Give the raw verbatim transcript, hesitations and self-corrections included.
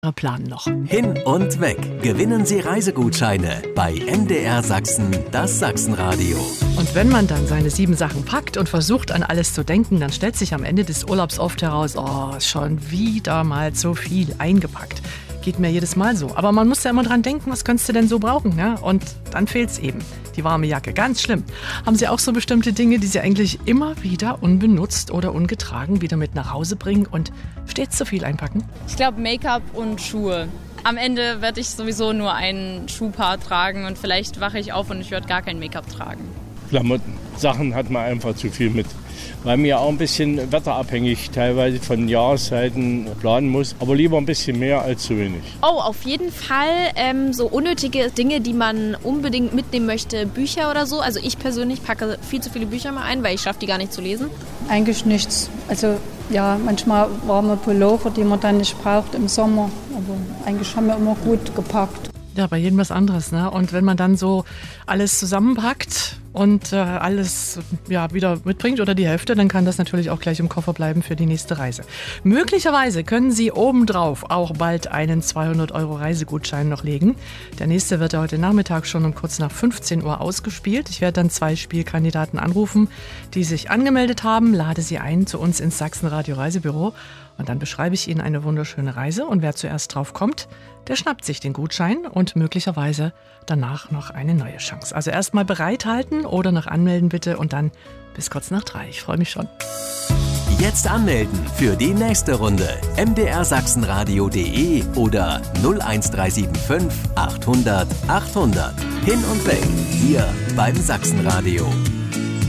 Plan noch. Hin und weg. Gewinnen Sie Reisegutscheine bei M D R Sachsen, das Sachsenradio. Und wenn man dann seine sieben Sachen packt und versucht, an alles zu denken, dann stellt sich am Ende des Urlaubs oft heraus, oh, schon wieder mal so viel eingepackt. Geht mir jedes Mal so. Aber man muss ja immer dran denken, was könntest du denn so brauchen? Ja? Und dann fehlt's eben. Die warme Jacke, ganz schlimm. Haben Sie auch so bestimmte Dinge, die Sie eigentlich immer wieder unbenutzt oder ungetragen wieder mit nach Hause bringen und stets zu viel einpacken? Ich glaube Make-up und Schuhe. Am Ende werde ich sowieso nur ein Schuhpaar tragen und vielleicht wache ich auf und ich werde gar kein Make-up tragen. Klamotten. Sachen hat man einfach zu viel mit. Weil man ja auch ein bisschen wetterabhängig teilweise von Jahreszeiten planen muss. Aber lieber ein bisschen mehr als zu wenig. Oh, auf jeden Fall ähm, so unnötige Dinge, die man unbedingt mitnehmen möchte. Bücher oder so. Also ich persönlich packe viel zu viele Bücher mal ein, weil ich schaffe die gar nicht zu lesen. Eigentlich nichts. Also ja, manchmal warme Pullover, die man dann nicht braucht im Sommer. Aber eigentlich haben wir immer gut gepackt. Ja, bei jedem was anderes, ne? Und wenn man dann so alles zusammenpackt und äh, alles ja, wieder mitbringt oder die Hälfte, dann kann das natürlich auch gleich im Koffer bleiben für die nächste Reise. Möglicherweise können Sie obendrauf auch bald einen zweihundert Euro Reisegutschein noch legen. Der nächste wird ja heute Nachmittag schon um kurz nach fünfzehn Uhr ausgespielt. Ich werde dann zwei Spielkandidaten anrufen, die sich angemeldet haben, lade sie ein zu uns ins Sachsenradio Reisebüro und dann beschreibe ich Ihnen eine wunderschöne Reise und wer zuerst drauf kommt, der schnappt sich den Gutschein und möglicherweise danach noch eine neue Chance. Also erstmal bereithalten oder noch anmelden bitte und dann bis kurz nach drei. Ich freue mich schon. Jetzt anmelden für die nächste Runde. m d r sachsenradio punkt d e oder null eins drei sieben fünf achthundert achthundert. Hin und weg, hier beim Sachsenradio.